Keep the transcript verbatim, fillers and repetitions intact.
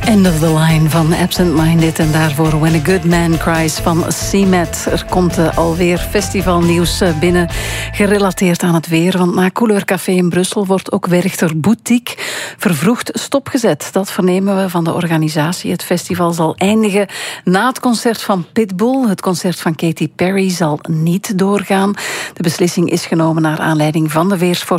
End of the Line van Absent Minded en daarvoor When a Good Man Cries van C-Met. Er komt uh, alweer festivalnieuws uh, binnen gerelateerd aan het weer, want na Couleur Café in Brussel wordt ook Werchter Boutique vervroegd stopgezet. Dat vernemen we van de organisatie. Het festival zal eindigen na het concert van Pitbull. Het concert van Katy Perry zal niet doorgaan. De beslissing is genomen naar aanleiding van de weersvoorziening